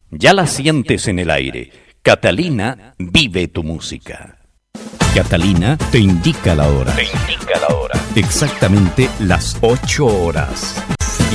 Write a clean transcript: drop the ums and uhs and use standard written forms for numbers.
Ya la sientes en el aire. Catalina vive tu música. Catalina te indica la hora. Te indica la hora. Exactamente las 8 horas.